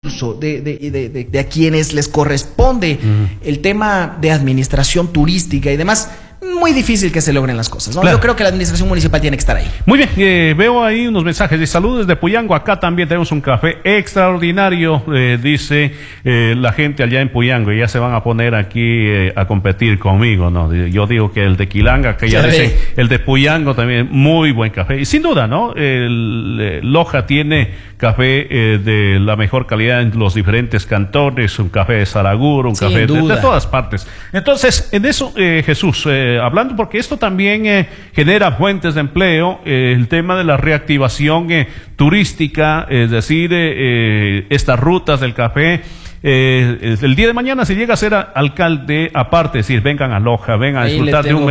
de a quienes les corresponde el tema de administración turística y demás, muy difícil que se logren las cosas, ¿no? Claro. Yo creo que la administración municipal tiene que estar ahí. Muy bien, veo ahí unos mensajes de saludos desde Puyango. Acá también tenemos un café extraordinario, dice la gente allá en Puyango, y ya se van a poner aquí a competir conmigo, ¿no? Yo digo que el de Quilanga, que ya dicen, el de Puyango también, muy buen café. Y sin duda, ¿no? Loja tiene café de la mejor calidad en los diferentes cantones, un café de Saraguro, un café de todas partes. Entonces, en eso, Jesús, hablando, porque esto también genera fuentes de empleo, el tema de la reactivación turística, es decir, estas rutas del café. El día de mañana, si llega a ser alcalde, aparte, es decir, vengan a Loja, vengan a disfrutar de un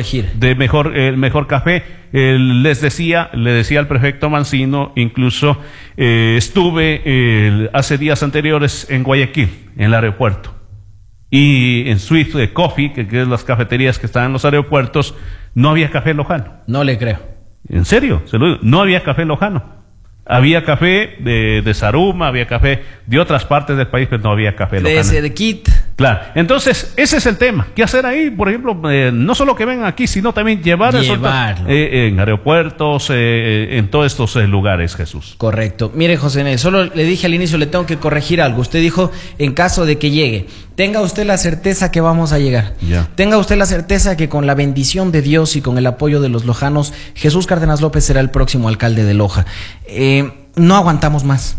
mejor café. Le decía al prefecto Mancino, incluso estuve hace días anteriores en Guayaquil, en el aeropuerto. Y en Swift Coffee, que es las cafeterías que están en los aeropuertos, no había café lojano. No le creo. En serio, se lo digo, no había café lojano. Había café de Saruma, había café de otras partes del país, pero no había café lojano. De Kit. Claro, entonces ese es el tema. ¿Qué hacer ahí? Por ejemplo, no solo que vengan aquí, sino también llevarlo en aeropuertos, en todos estos lugares, Jesús. Correcto. Mire, José Nel, solo le dije al inicio, le tengo que corregir algo. Usted dijo, en caso de que llegue, tenga usted la certeza que vamos a llegar. Ya. Tenga usted la certeza que con la bendición de Dios y con el apoyo de los lojanos, Jesús Cárdenas López será el próximo alcalde de Loja. No aguantamos más.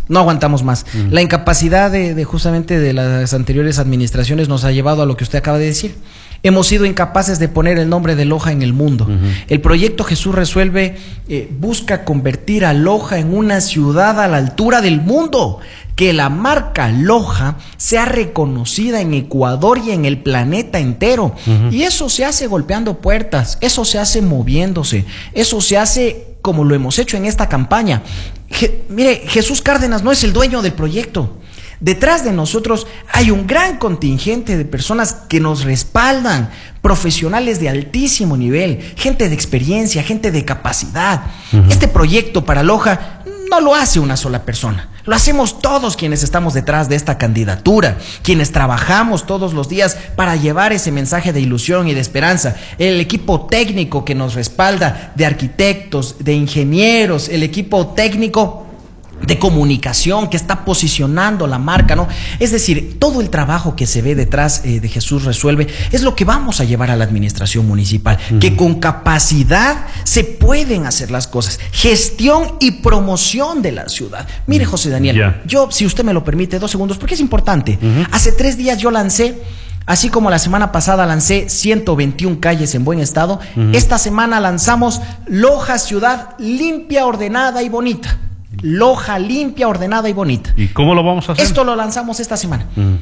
La incapacidad justamente de las anteriores administraciones nos ha llevado a lo que usted acaba de decir. Hemos sido incapaces de poner el nombre de Loja en el mundo. El proyecto Jesús Resuelve busca convertir a Loja en una ciudad a la altura del mundo. Que la marca Loja sea reconocida en Ecuador y en el planeta entero. Y eso se hace golpeando puertas, eso se hace moviéndose, eso se hace como lo hemos hecho en esta campaña. Mire, Jesús Cárdenas no es el dueño del proyecto. Detrás de nosotros hay un gran contingente de personas que nos respaldan, profesionales de altísimo nivel, gente de experiencia, gente de capacidad. Este proyecto para Loja no lo hace una sola persona, lo hacemos todos quienes estamos detrás de esta candidatura, quienes trabajamos todos los días para llevar ese mensaje de ilusión y de esperanza. El equipo técnico que nos respalda, de arquitectos, de ingenieros, el equipo técnico de comunicación que está posicionando la marca, ¿no? Es decir, todo el trabajo que se ve detrás de Jesús Resuelve es lo que vamos a llevar a la administración municipal, que con capacidad se pueden hacer las cosas, gestión y promoción de la ciudad. Mire, José Daniel, yo, si usted me lo permite, 2 segundos, porque es importante. Hace 3 días yo lancé, así como la semana pasada lancé 121 calles en buen estado, esta semana lanzamos Loja Ciudad limpia, ordenada y bonita. Loja limpia, ordenada y bonita. ¿Y cómo lo vamos a hacer? Esto lo lanzamos esta semana.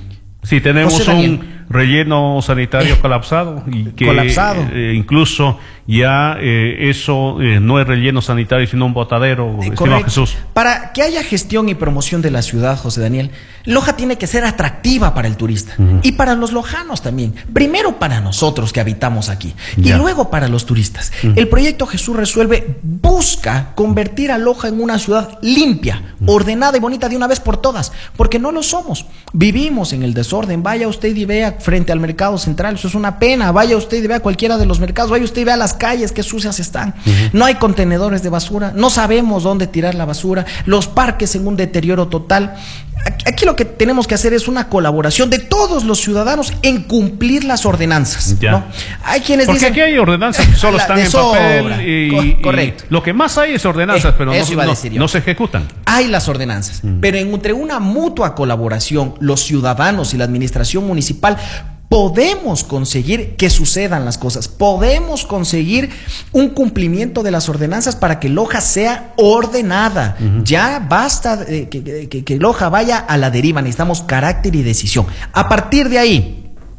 Si tenemos un relleno sanitario colapsado y que incluso ya eso no es relleno sanitario sino un botadero, estimado Jesús. Para que haya gestión y promoción de la ciudad, José Daniel, Loja tiene que ser atractiva para el turista y para los lojanos también. Primero para nosotros que habitamos aquí y luego para los turistas. El proyecto Jesús Resuelve busca convertir a Loja en una ciudad limpia, ordenada y bonita de una vez por todas, porque no lo somos. Vivimos en el desorden. Vaya usted y vea frente al mercado central, eso es una pena. Vaya usted y vea cualquiera de los mercados, vaya usted y vea las calles que sucias están. No hay contenedores de basura, no sabemos dónde tirar la basura, los parques en un deterioro total. Aquí lo que tenemos que hacer es una colaboración de todos los ciudadanos en cumplir las ordenanzas, ¿no? Hay quienes dicen, aquí hay ordenanzas que solo están en papel correcto. Lo que más hay es ordenanzas, pero no se ejecutan. Hay las ordenanzas, pero entre una mutua colaboración, los ciudadanos y la administración municipal podemos conseguir que sucedan las cosas, podemos conseguir un cumplimiento de las ordenanzas para que Loja sea ordenada. Ya basta que Loja vaya a la deriva, necesitamos carácter y decisión. A partir de ahí,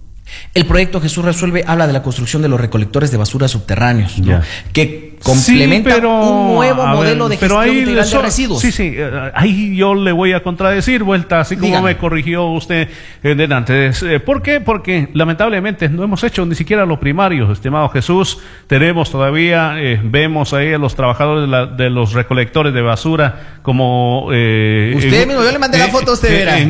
el proyecto Jesús Resuelve habla de la construcción de los recolectores de basura subterráneos, ¿no? Que complementa un nuevo modelo de gestión integral de residuos. Ahí yo le voy a contradecir, vuelta, así como me corrigió usted antes. ¿Por qué? Porque lamentablemente no hemos hecho ni siquiera lo primario, estimado Jesús. Tenemos todavía, vemos ahí a los trabajadores de los recolectores de basura como... usted mismo, yo le mandé la foto a usted, verá.